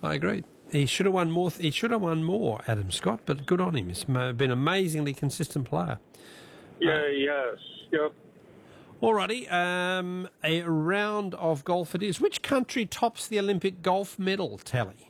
I agree. He should have won more. He should have won more, Adam Scott. But good on him. He's been an amazingly consistent player. Yeah, he has. Yep. Alrighty, a round of golf it is. Which country tops the Olympic golf medal tally?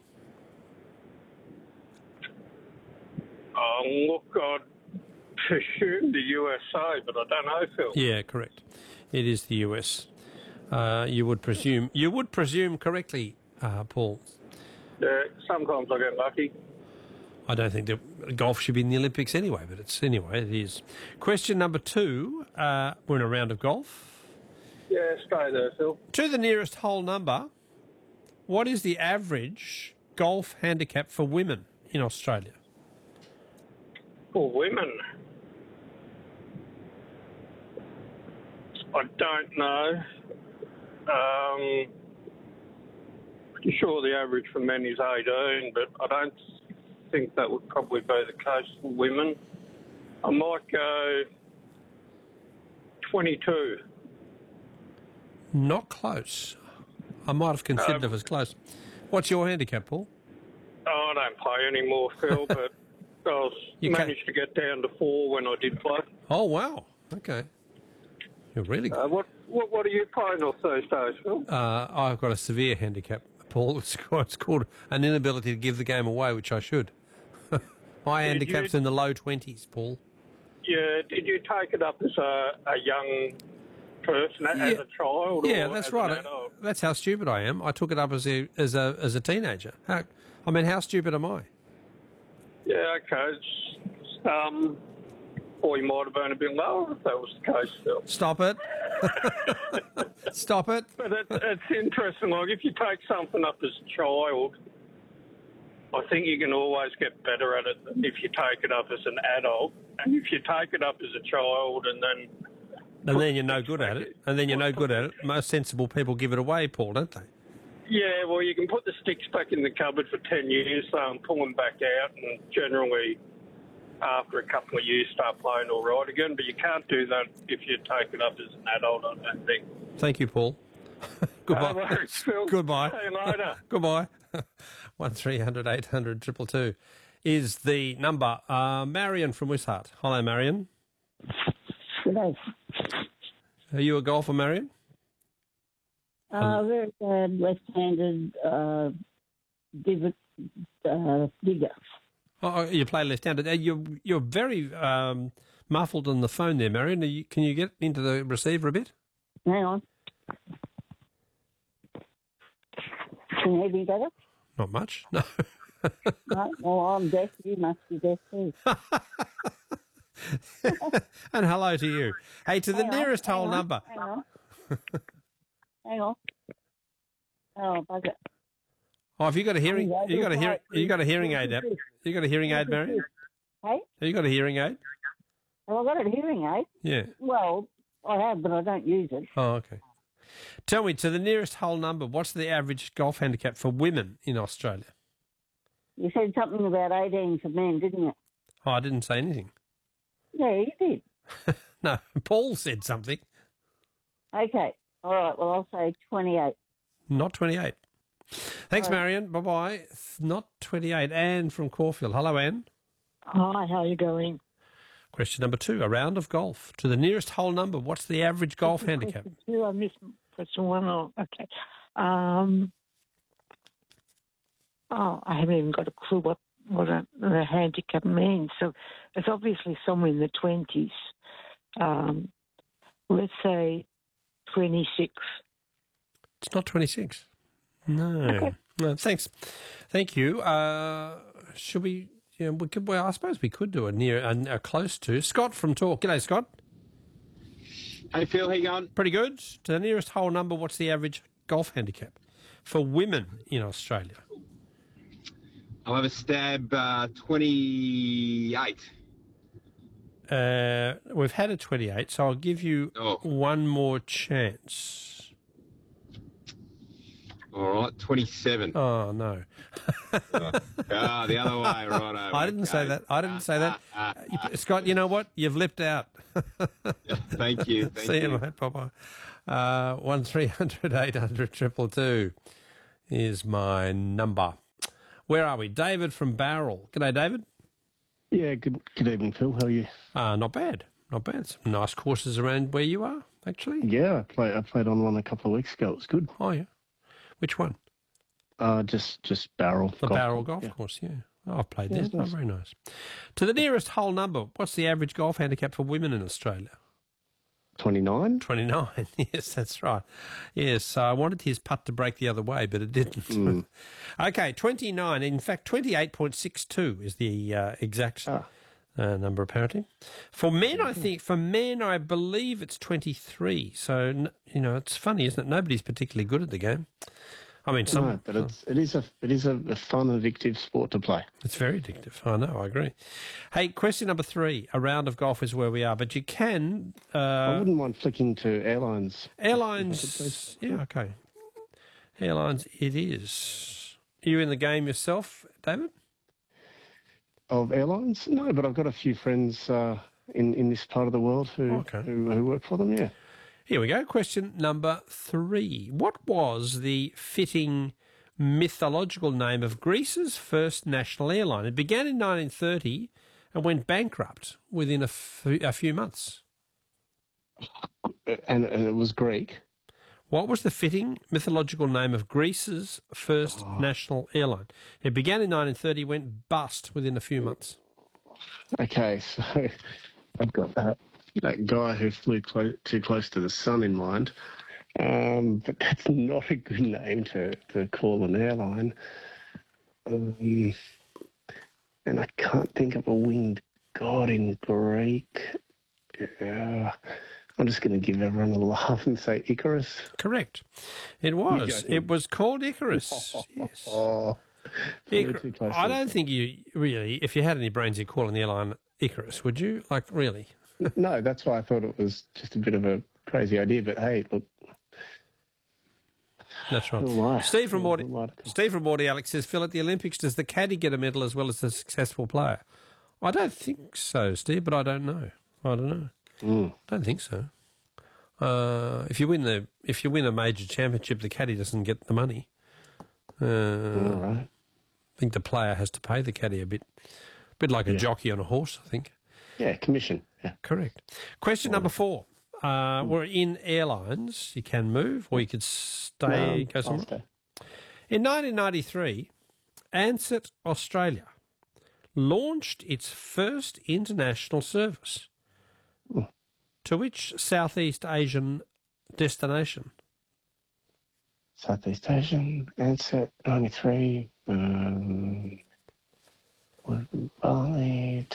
Look, I'd presume the USA, but I don't know, Phil. Yeah, correct. It is the US. You would presume correctly, Paul. Yeah, sometimes I get lucky. I don't think that golf should be in the Olympics anyway, but it is. Question number 2. We're in a round of golf. Yeah, stay there, Phil. To the nearest whole number, what is the average golf handicap for women in Australia? For women, I don't know. Pretty sure the average for men is 18, but I don't think that would probably be the case for women. I might go 22. Not close. I might have considered it as close. What's your handicap, Paul? Oh, I don't play anymore, Phil, but I managed to get down to 4 when I did play. Oh, wow. Okay. You're really good. What are you playing off those days, Phil? I've got a severe handicap, Paul. It's called an inability to give the game away, which I should. My handicap's in the low 20s, Paul. Yeah, did you take it up as a young person, as a child? Yeah, or that's as right. An adult? That's how stupid I am. I took it up as a teenager. How stupid am I? Yeah, okay. Or you might have been a bit lower if that was the case, Phil. Stop it. Stop it. But it's interesting. Like, if you take something up as a child, I think you can always get better at it than if you take it up as an adult. And if you take it up as a child and then you're no good at it. Most sensible people give it away, Paul, don't they? Yeah, well, you can put the sticks back in the cupboard for 10 years, pull them back out, and generally after a couple of years start playing all right again. But you can't do that if you take it up as an adult, I don't think. Thank you, Paul. Goodbye. No worries, Phil. Goodbye. See you later. Goodbye. 1300 800 222 is the number. Marion from Wishart. Hello, Marion. Hello. Are you a golfer, Marion? Very bad left-handed digger. Oh, you play left-handed. You're very muffled on the phone there, Marion. Can you get into the receiver a bit? Hang on. Can you hear me better? Not much, no. No? Well, I'm deaf. You must be deaf too. And hello to you. Hey, to the nearest whole number. Hang on. Hang on. Oh, bugger. Oh, have you got a hearing? You got a hearing aid app. You got a hearing aid, Marion? Hey? Have you got a hearing aid? Well, I've got a hearing aid. Yeah. Well, I have, but I don't use it. Oh, okay. Tell me, to the nearest whole number, what's the average golf handicap for women in Australia? You said something about 18 for men, didn't you? Oh, I didn't say anything. Yeah, you did. No, Paul said something. Okay. All right. Well, I'll say 28. Not 28. Thanks, Marion. Bye-bye. Not 28. Anne from Caulfield. Hello, Anne. Hi, how are you going? Question number 2, a round of golf. To the nearest whole number, what's the average golf handicap? Question 2, I missed question 1. Oh, okay. I haven't even got a clue what the handicap means. So it's obviously somewhere in the 20s. Let's say 26. It's not 26. No. Okay. No, thanks. Thank you. Should we... Yeah, we could. Well, I suppose we could do a close to. Scott from Talk. G'day, Scott. Hey, Phil, how you going? Pretty good. To the nearest whole number, what's the average golf handicap for women in Australia? I'll have a stab, 28. We've had a 28, so I'll give you one more chance. All right, 27. Oh, no. The other way, right. I didn't say that. I didn't say that. Scott, you know what? You've lipped out. Thank you. See you, mate. Bye-bye. 1300 800 222 is my number. Where are we? David from Barrel. G'day, David. Yeah, good evening, Phil. How are you? Not bad. Not bad. Some nice courses around where you are, actually. Yeah, I played on one a couple of weeks ago. It was good. Oh, yeah. Which one? Just Barrel. The Barrel Golf yeah. Course, yeah. Oh, I've played Yeah, there. it's Oh, nice. very nice. To the nearest whole number, what's the average golf handicap for women in Australia? 29? 29. Yes, that's right. Yes, I wanted his putt to break the other way, but it didn't. Okay, 29. In fact, 28.62 is the exact number, apparently. For men, I believe it's 23. So, it's funny, isn't it? Nobody's particularly good at the game. I mean, No, but it is a fun, addictive sport to play. It's very addictive. I know, I agree. Hey, question number 3. A round of golf is where we are, but you can... I wouldn't mind flicking to airlines. Airlines, yeah, okay. Airlines it is. Are you in the game yourself, David? Of airlines? No, but I've got a few friends in this part of the world who work for them, yeah. Here we go. Question number 3. What was the fitting mythological name of Greece's first national airline? It began in 1930 and went bankrupt within a few months. And it was Greek. What was the fitting mythological name of Greece's first national airline? It began in 1930, went bust within a few months. Okay, so I've got that guy who flew too close to the sun in mind. But that's not a good name to call an airline. And I can't think of a winged god in Greek. I'm just going to give everyone a laugh and say Icarus. Correct. It was. It was called Icarus. Yes. I don't think you really, if you had any brains, you'd call an airline Icarus, would you? Like, really? No, that's why I thought it was just a bit of a crazy idea. But hey, look. That's right. Steve from Morty Alex says, Phil, at the Olympics, does the caddy get a medal as well as the successful player? I don't think so, Steve, but I don't know. I don't think so. If you win a major championship, the caddy doesn't get the money. All right. I think the player has to pay the caddy a bit like a jockey on a horse, I think. Yeah, commission. Yeah. Correct. Question number 4. We're in airlines. You can move or you could stay, go somewhere. Stay. In 1993, Ansett Australia launched its first international service. To which Southeast Asian destination? Southeast Asian, Ansett, 93, Bali,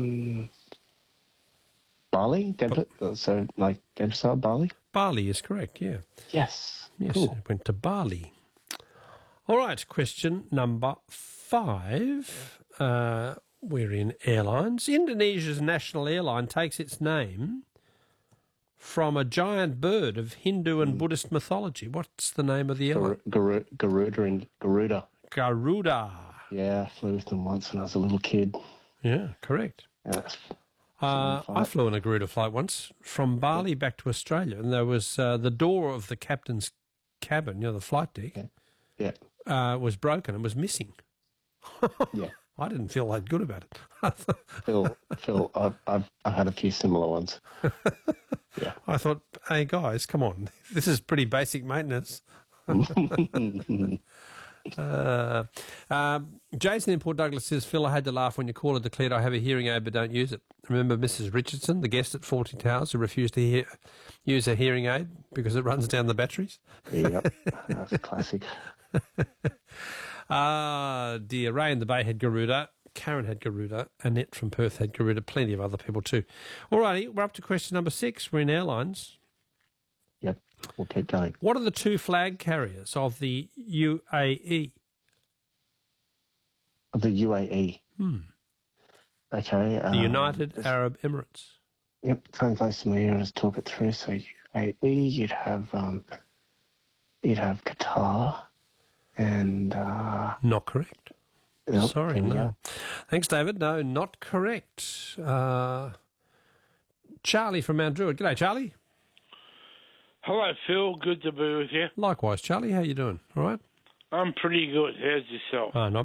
Bali? So, like, Debsar, Bali? Bali is correct, yeah. Yes. Yes, Cool. it went to Bali. All right, question number 5. We're in airlines. Indonesia's national airline takes its name from a giant bird of Hindu and Buddhist mythology. What's the name of the airline? Garuda. Garuda. Yeah, I flew with them once when I was a little kid. Yeah, correct. I flew on a Garuda flight once from Bali back to Australia, and there was the door of the captain's cabin, the flight deck, was broken and was missing. Yeah. I didn't feel that good about it. Phil, I've had a few similar ones. Yeah. I thought, hey guys, come on, this is pretty basic maintenance. Jason in Port Douglas says, Phil, I had to laugh when your caller declared I have a hearing aid but don't use it. Remember Mrs. Richardson, the guest at Fawlty Towers, who refused to use a hearing aid because it runs down the batteries? Yep, that's a classic. Dear. Ray in the Bay had Garuda. Karen had Garuda. Annette from Perth had Garuda. Plenty of other people too. All righty, we're up to question number 6. We're in airlines. Yep, we'll keep going. What are the 2 flag carriers of the UAE? Of the UAE? Okay. The United Arab Emirates. Yep, phone close to my ear. Let's talk it through. So UAE, you'd have Qatar, and not correct. Nope, Sorry, no. Thanks, David. No, not correct. Charlie from Mount Druitt. G'day, Charlie. Hello, Phil. Good to be with you. Likewise, Charlie. How you doing? All right? I'm pretty good. How's yourself? Not